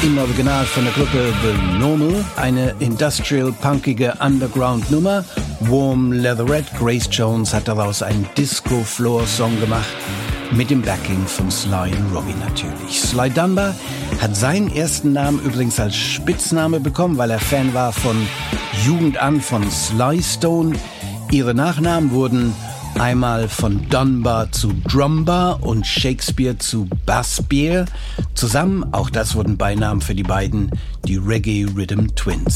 im Original von der Gruppe The Normal, eine industrial-punkige Underground-Nummer. Warm Leatherette, Grace Jones hat daraus einen Disco-Floor-Song gemacht, mit dem Backing von Sly und Robbie natürlich. Sly Dunbar hat seinen ersten Namen übrigens als Spitzname bekommen, weil er Fan war von Jugend an von Sly Stone. Ihre Nachnamen wurden einmal von Dunbar zu Drumbar und Shakespeare zu Bassbeer. Zusammen, auch das wurden Beinamen für die beiden, die Reggae Rhythm Twins.